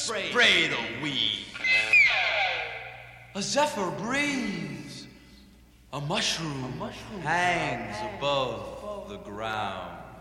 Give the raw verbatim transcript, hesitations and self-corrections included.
spray, spray the weed. A zephyr breathes. A mushroom, A mushroom hangs above the ground.